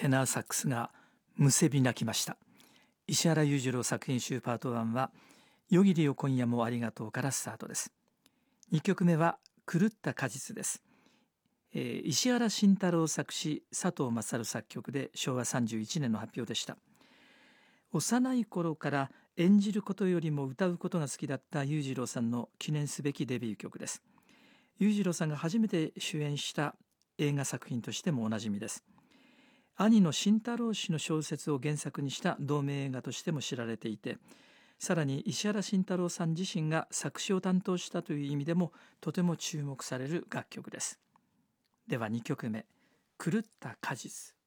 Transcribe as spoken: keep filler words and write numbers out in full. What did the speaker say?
テナーサックスがむせび泣きました。石原裕次郎作品集パートワンは夜霧よ今夜もありがとうからスタートです。にきょくめは狂った果実です。えー、石原慎太郎作詞、佐藤勝作曲でしょうわさんじゅういちねんの発表でした。幼い頃から演じることよりも歌うことが好きだった裕次郎さんの記念すべきデビュー曲です。裕次郎さんが初めて主演した映画作品としてもおなじみです。兄の慎太郎氏の小説を原作にした同名映画としても知られていて、さらに石原慎太郎さん自身が作詞を担当したという意味でもとても注目される楽曲です。ではにきょくめ、狂った果実。